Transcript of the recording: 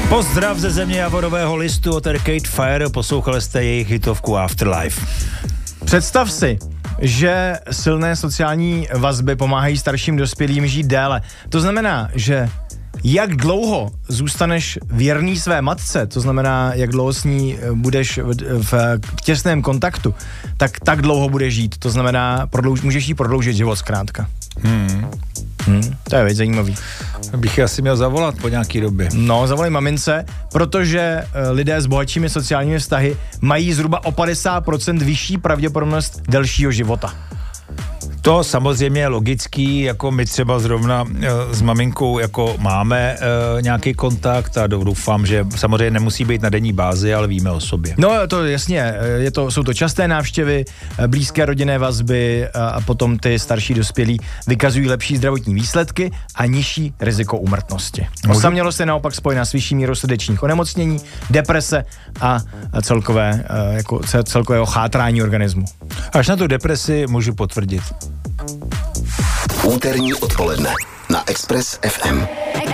Pozdrav ze země javorového listu od Arcade Fire, poslouchali jste jejich hitovku Afterlife. Představ si, že silné sociální vazby pomáhají starším dospělým žít déle. To znamená, že jak dlouho zůstaneš věrný své matce, to znamená, jak dlouho s ní budeš v těsném kontaktu, tak dlouho budeš žít. To znamená, můžeš jí prodloužit život zkrátka. To je věc zajímavý. Bych asi měl zavolat po nějaký době. No, zavolej mamince, protože lidé s bohatšími sociálními vztahy mají zhruba o 50% vyšší pravděpodobnost delšího života. To samozřejmě je logický, jako my třeba zrovna s maminkou jako máme nějaký kontakt a doufám, že samozřejmě nemusí být na denní bázi, ale víme o sobě. No to jasně, jsou to časté návštěvy, blízké rodinné vazby a potom ty starší dospělí vykazují lepší zdravotní výsledky a nižší riziko úmrtnosti. Osamělost je naopak spojená s vyšší mírou srdečních onemocnění, deprese a celkového chátrání organismu. Až na tu depresi můžu potvrdit. Úterní odpoledne na Express FM.